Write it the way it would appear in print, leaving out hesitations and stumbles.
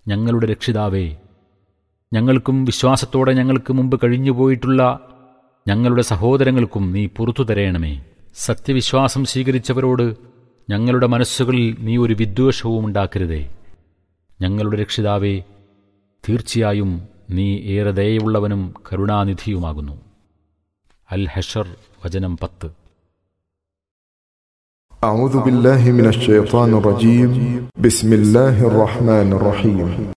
ഞങ്ങളുടെ രക്ഷിതാവേ, ഞങ്ങൾക്കും വിശ്വാസത്തോടെ ഞങ്ങൾക്ക് മുമ്പ് കഴിഞ്ഞുപോയിട്ടുള്ള ഞങ്ങളുടെ സഹോദരങ്ങൾക്കും നീ പുറത്തു തരയണമേ. സത്യവിശ്വാസം സ്വീകരിച്ചവരോട് ഞങ്ങളുടെ മനസ്സുകളിൽ നീ ഒരു വിദ്വേഷവും ഉണ്ടാക്കരുതേ. ഞങ്ങളുടെ രക്ഷിതാവേ, തീർച്ചയായും നീ ഏറെ ദയയുള്ളവനും കരുണാനിധിയുമാകുന്നു. അൽ ഹഷർ വചനം 10. أعوذ بالله من الشيطان الرجيم. بسم الله الرحمن الرحيم.